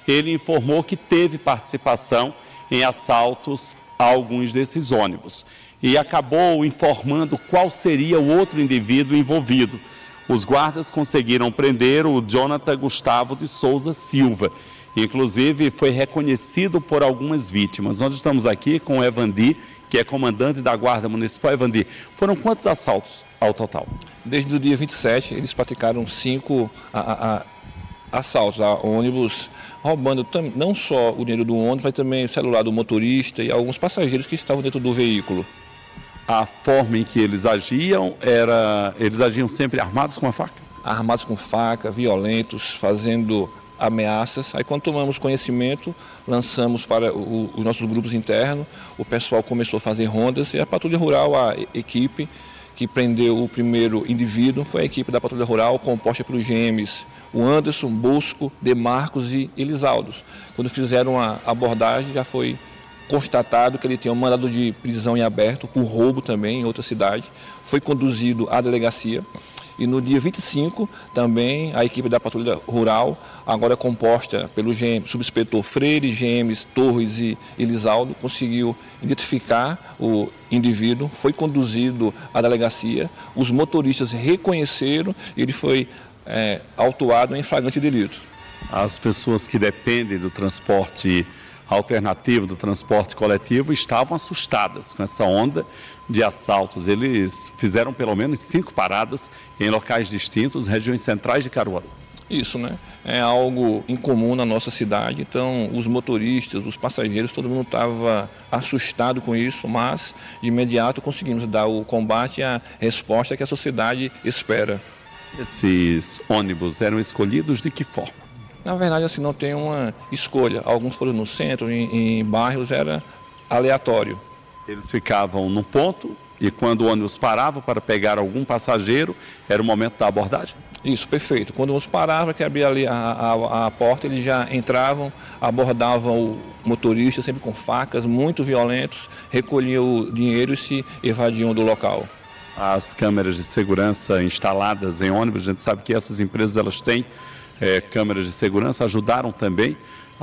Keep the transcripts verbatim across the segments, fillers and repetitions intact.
ele informou que teve participação em assaltos a alguns desses ônibus e acabou informando qual seria o outro indivíduo envolvido. Os guardas conseguiram prender o Jonathan Gustavo de Souza Silva. Inclusive, foi reconhecido por algumas vítimas. Nós estamos aqui com o Evandi, que é comandante da Guarda Municipal. Evandi, foram quantos assaltos ao total? Desde o dia vinte e sete, eles praticaram cinco a, a, a, assaltos a ônibus, roubando tam, não só o dinheiro do ônibus, mas também o celular do motorista e alguns passageiros que estavam dentro do veículo. A forma em que eles agiam era... Eles agiam sempre armados com a faca? Armados com faca, violentos, fazendo ameaças. Aí, quando tomamos conhecimento, lançamos para o, os nossos grupos internos, o pessoal começou a fazer rondas e a Patrulha Rural, a equipe que prendeu o primeiro indivíduo, foi a equipe da Patrulha Rural, composta pelos G Ms, o Anderson, Bosco, Demarcos e Elisaldo. Quando fizeram a abordagem, já foi constatado que ele tinha um mandado de prisão em aberto, por roubo também, em outra cidade. Foi conduzido à delegacia. E no dia vinte e cinco, também, a equipe da Patrulha Rural, agora composta pelo G M, subinspetor Freire, G Ms Torres e Elisaldo, conseguiu identificar o indivíduo, foi conduzido à delegacia, os motoristas reconheceram e ele foi é, autuado em flagrante delito. As pessoas que dependem do transporte alternativo, do transporte coletivo, estavam assustadas com essa onda de assaltos. Eles fizeram pelo menos cinco paradas em locais distintos, regiões centrais de Caruaru. Isso, né? É algo incomum na nossa cidade, então os motoristas, os passageiros, todo mundo estava assustado com isso, mas de imediato conseguimos dar o combate e a resposta que a sociedade espera. Esses ônibus eram escolhidos de que forma? Na verdade, assim, não tem uma escolha. Alguns foram no centro, em, em bairros, era aleatório. Eles ficavam no ponto e quando o ônibus parava para pegar algum passageiro, era o momento da abordagem? Isso, perfeito. Quando o ônibus parava, que abria ali a, a, a porta, eles já entravam, abordavam o motorista, sempre com facas, muito violentos, recolhiam o dinheiro e se evadiam do local. As câmeras de segurança instaladas em ônibus, a gente sabe que essas empresas elas têm É, câmeras de segurança, ajudaram também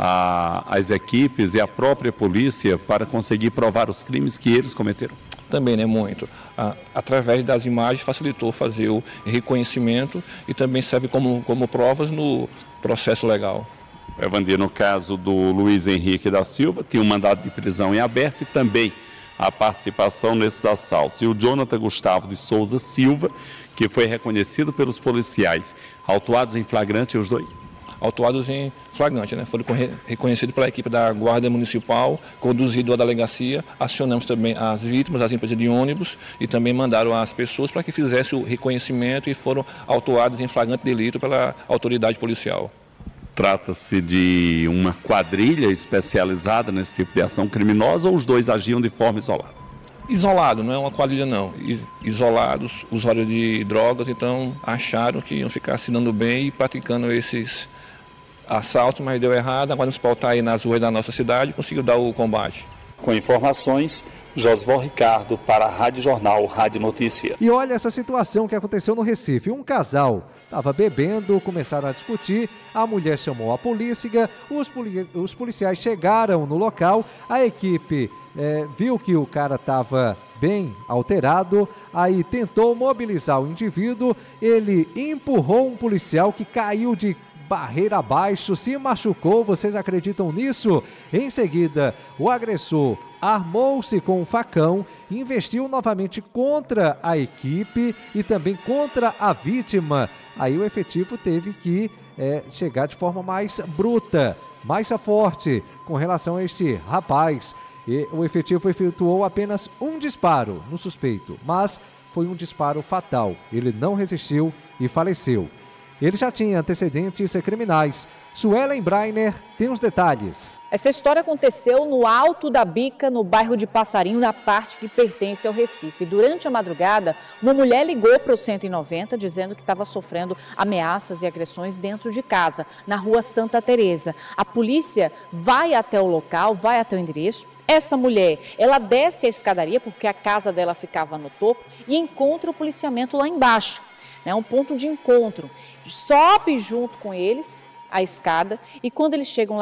a, as equipes e a própria polícia para conseguir provar os crimes que eles cometeram? Também, né, muito. A, através das imagens facilitou fazer o reconhecimento e também serve como, como provas no processo legal. Evandi, no caso do Luiz Henrique da Silva, tinha um mandado de prisão em aberto e também a participação nesses assaltos. E o Jonathan Gustavo de Souza Silva, que foi reconhecido pelos policiais, autuados em flagrante os dois? Autuados em flagrante, né? Foram reconhecidos pela equipe da Guarda Municipal, conduzido à delegacia, acionamos também as vítimas, as empresas de ônibus e também mandaram as pessoas para que fizessem o reconhecimento e foram autuados em flagrante delito pela autoridade policial. Trata-se de uma quadrilha especializada nesse tipo de ação criminosa ou os dois agiam de forma isolada? Isolado, não é uma quadrilha não. Isolados, usuários de drogas, então acharam que iam ficar se dando bem e praticando esses assaltos, mas deu errado. A Guarda Municipal está aí nas ruas da nossa cidade e conseguiu dar o combate. Com informações, Josval Ricardo para a Rádio Jornal, Rádio Notícia. E olha essa situação que aconteceu no Recife. Um casal estava bebendo, começaram a discutir, a mulher chamou a polícia, os, poli- os policiais chegaram no local, a equipe é, viu que o cara estava bem alterado, aí tentou mobilizar o indivíduo, ele empurrou um policial que caiu de barreira abaixo, se machucou, vocês acreditam nisso? Em seguida, o agressor armou-se com um facão, investiu novamente contra a equipe e também contra a vítima. Aí o efetivo teve que é, chegar de forma mais bruta, mais forte com relação a este rapaz. E o efetivo efetuou apenas um disparo no suspeito, mas foi um disparo fatal. Ele não resistiu e faleceu. Ele já tinha antecedentes criminais. Suelen Breiner tem os detalhes. Essa história aconteceu no Alto da Bica, no bairro de Passarinho, na parte que pertence ao Recife. Durante a madrugada, uma mulher ligou para o cento e noventa dizendo que estava sofrendo ameaças e agressões dentro de casa, na rua Santa Teresa. A polícia vai até o local, vai até o endereço. Essa mulher, ela desce a escadaria, porque a casa dela ficava no topo, e encontra o policiamento lá embaixo. É um ponto de encontro, sobe junto com eles a escada e quando eles chegam lá